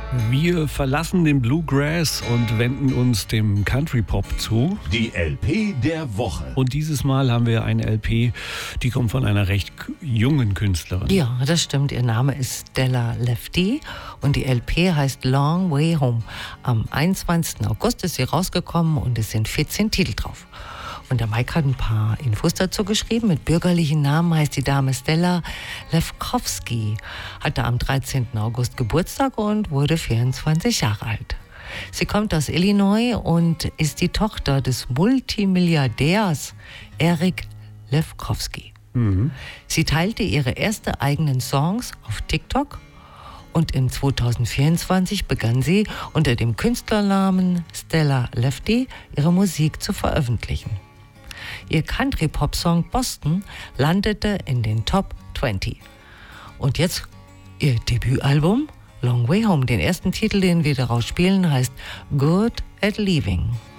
Wir verlassen den Bluegrass und wenden uns dem Country-Pop zu. Die LP der Woche. Und dieses Mal haben wir eine LP, die kommt von einer recht jungen Künstlerin. Ja, das stimmt. Ihr Name ist Stella Lefty und die LP heißt Long Way Home. Am 21. August ist sie rausgekommen und es sind 14 Titel drauf. Und der Mike hat ein paar Infos dazu geschrieben. Mit bürgerlichen Namen heißt die Dame Stella Lefkowski, hatte am 13. August Geburtstag und wurde 24 Jahre alt. Sie kommt aus Illinois und ist die Tochter des Multimilliardärs Eric Lefkowski. Sie teilte ihre ersten eigenen Songs auf TikTok und in 2024 begann sie unter dem Künstlernamen Stella Lefty ihre Musik zu veröffentlichen. Ihr Country-Pop-Song Boston landete in den Top 20. Und jetzt ihr Debütalbum Long Way Home. Den ersten Titel, den wir daraus spielen, heißt Good at Leaving.